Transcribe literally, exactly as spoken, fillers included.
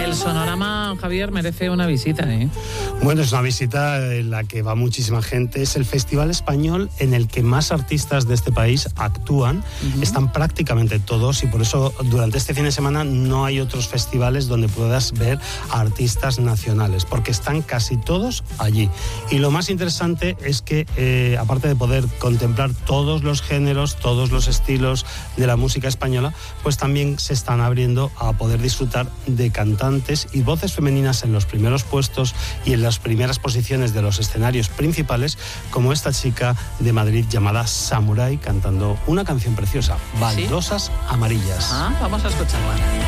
el Sonorama, Javier, merece una visita, ¿eh? Bueno, es una visita en la que va muchísima gente. Es el festival español en el que más artistas de este país actúan. Uh-huh. Están prácticamente todos y por eso durante este fin de semana no hay otros festivales donde puedas ver a artistas nacionales, porque están casi todos allí. Y lo más interesante es que, eh, aparte de poder contemplar todos los géneros, todos los estilos de la música española, pues también se están abriendo a poder disfrutar de cantantes y voces femeninas en los primeros puestos y en las primeras posiciones de los escenarios principales, como esta chica de Madrid llamada Samurai, cantando una canción preciosa, Baldosas, ¿sí?, amarillas. Ah, vamos a escucharla.